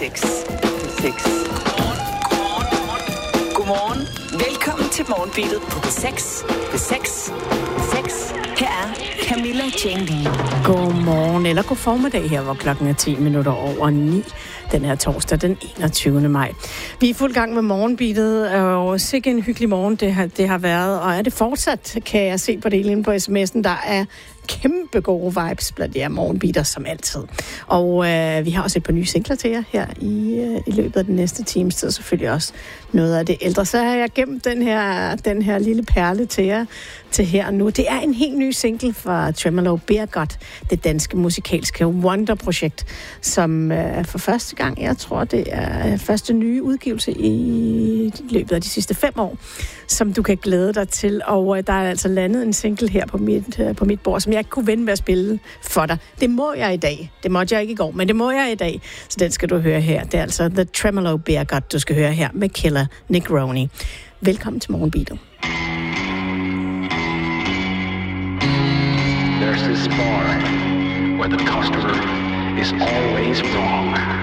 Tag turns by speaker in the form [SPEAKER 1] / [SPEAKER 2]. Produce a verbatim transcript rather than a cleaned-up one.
[SPEAKER 1] seks. seks. Godmorgen. Velkommen til Morgenbeatet på P seks. P seks. P seks. Her er Camilla Jane Lee.
[SPEAKER 2] Godmorgen eller god formiddag her, hvor klokken er ti minutter over ni. Den her torsdag, den enogtyvende maj. Vi er i fuld gang med Morgenbeatet, og sikke en hyggelig morgen det har, det har været. Og er det fortsat, kan jeg se på det inde på sms'en, der er kæmpe gode vibes blandt jer Morgenbeater, som altid. Og øh, vi har også et par nye singler til jer her i, øh, i løbet af den næste times tid. Selvfølgelig også noget af det ældre. Så har jeg gemt den her, den her lille perle til jer til her nu. Det er en helt ny single fra Tremolo Beergut, det danske musikalske Wonder-projekt, som øh, for første gang, jeg tror, det er første nye udgivelse i løbet af de sidste fem år, som du kan glæde dig til. Og øh, der er altså landet en single her på mit, øh, på mit bord, som jeg ikke kunne vente med at spille for dig. Det må jeg i dag. Det måtte jeg ikke i går, men det må jeg i dag. Så den skal du høre her. Det er altså The Tremolo Beergut, du skal høre her med Killer Negroni. Velkommen til Morgenbeatet.
[SPEAKER 3] There's this bar where the customer is always wrong.